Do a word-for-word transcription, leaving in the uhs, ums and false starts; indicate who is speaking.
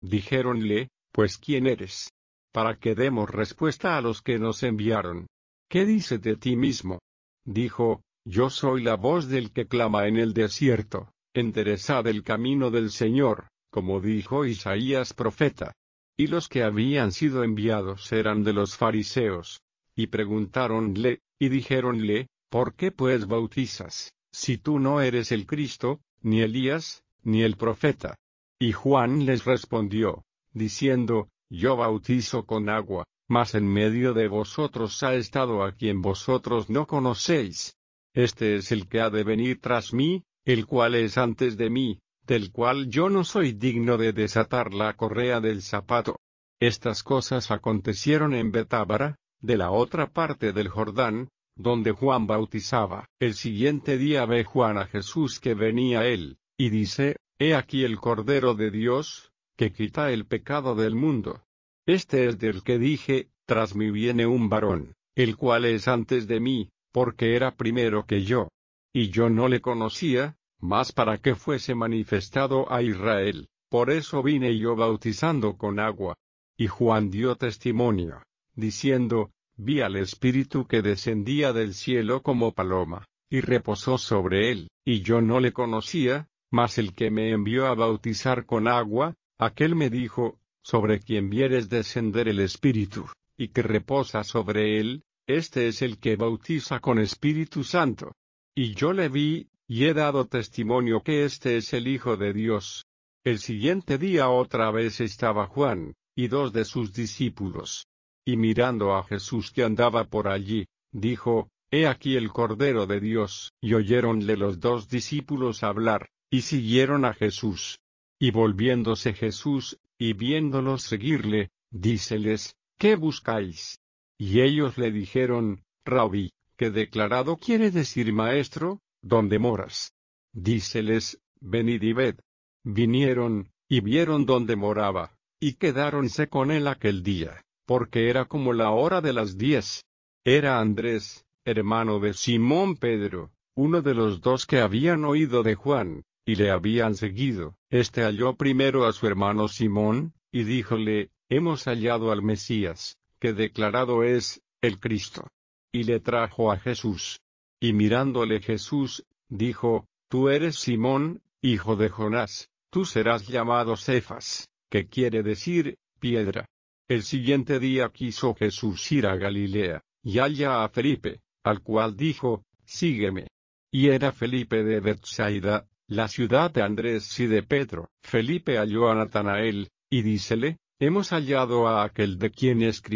Speaker 1: Dijéronle, pues ¿quién eres? Para que demos respuesta a los que nos enviaron. ¿Qué dices de ti mismo? Dijo, yo soy la voz del que clama en el desierto, enderezad el camino del Señor, como dijo Isaías profeta. Y los que habían sido enviados eran de los fariseos. Y preguntáronle, y dijéronle, ¿por qué pues bautizas, si tú no eres el Cristo, ni Elías, ni el profeta? Y Juan les respondió, diciendo, yo bautizo con agua, mas en medio de vosotros ha estado a quien vosotros no conocéis. Este es el que ha de venir tras mí, el cual es antes de mí, del cual yo no soy digno de desatar la correa del zapato. Estas cosas acontecieron en Betábara, de la otra parte del Jordán, donde Juan bautizaba. El siguiente día ve Juan a Jesús que venía a él, y dice, he aquí el Cordero de Dios, que quita el pecado del mundo. Este es del que dije, tras mí viene un varón, el cual es antes de mí, porque era primero que yo. Y yo no le conocía, mas para que fuese manifestado a Israel, por eso vine yo bautizando con agua. Y Juan dio testimonio, diciendo, vi al Espíritu que descendía del cielo como paloma, y reposó sobre él, y yo no le conocía, mas el que me envió a bautizar con agua, aquel me dijo, sobre quien vieres descender el Espíritu, y que reposa sobre él, este es el que bautiza con Espíritu Santo. Y yo le vi, y he dado testimonio que este es el Hijo de Dios. El siguiente día otra vez estaba Juan, y dos de sus discípulos. Y mirando a Jesús que andaba por allí, dijo, he aquí el Cordero de Dios. Y oyéronle los dos discípulos hablar, y siguieron a Jesús. Y volviéndose Jesús, y viéndolos seguirle, díceles, ¿qué buscáis? Y ellos le dijeron, Rabí, que declarado quiere decir maestro, ¿dónde moras? Díceles, venid y ved. Vinieron, y vieron dónde moraba, y quedáronse con él aquel día, porque era como la hora de las diez. Era Andrés, hermano de Simón Pedro, uno de los dos que habían oído de Juan, y le habían seguido. Este halló primero a su hermano Simón, y díjole, hemos hallado al Mesías, que declarado es, el Cristo. Y le trajo a Jesús. Y mirándole Jesús, dijo, tú eres Simón, hijo de Jonás, tú serás llamado Cefas, que quiere decir, piedra. El siguiente día quiso Jesús ir a Galilea, y halla a Felipe, al cual dijo, sígueme. Y era Felipe de Bethsaida, la ciudad de Andrés y de Pedro. Felipe halló a Natanael, y dícele, hemos hallado a aquel de quien escribió